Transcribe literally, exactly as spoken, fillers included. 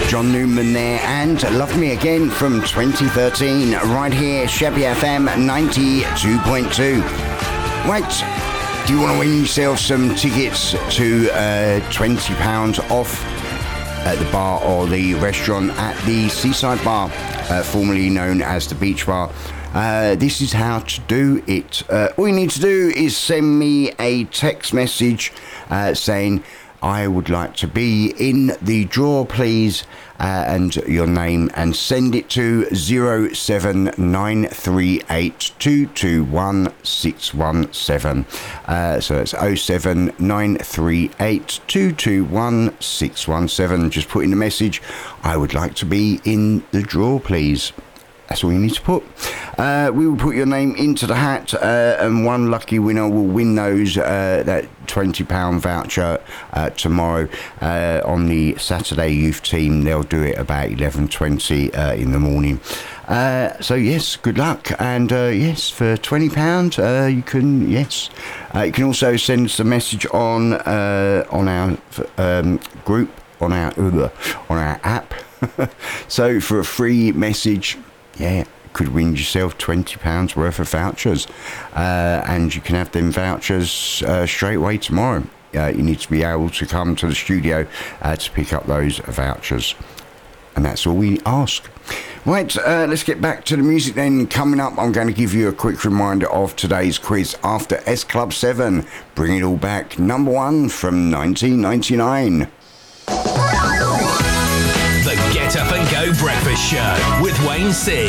John Newman there, and Love Me Again from twenty thirteen, right here, Shabby F M ninety-two point two. Right, do you want to win yourself some tickets to uh, twenty pounds off at the bar or the restaurant at the Seaside Bar, uh, formerly known as the Beach Bar? Uh, this is how to do it. Uh, all you need to do is send me a text message uh, saying, I would like to be in the draw, please, uh, and your name, and send it to zero seven nine three eight two two one six one seven. Uh, so it's oh seven nine three eight two two one six one seven. Just put in the message, I would like to be in the draw, please. That's all you need to put. Uh, we will put your name into the hat, uh, and one lucky winner will win those uh, that twenty pound voucher uh, tomorrow uh, on the Saturday Youth Team. They'll do it about eleven twenty uh, in the morning. Uh, so yes, good luck, and uh, yes, for twenty pounds uh, you can yes uh, you can also send us a message on uh, on our um, group on our uh, on our app. So for a free message, yeah, could win yourself twenty pounds worth of vouchers, uh, and you can have them vouchers uh, straight away tomorrow. Uh, you need to be able to come to the studio uh, to pick up those vouchers, and that's all we ask. Right, uh, let's get back to the music then. Coming up, I'm going to give you a quick reminder of today's quiz after S Club seven. Bring it all back, number one from nineteen ninety-nine. The Get Up and Go Breakfast Show with Wayne C.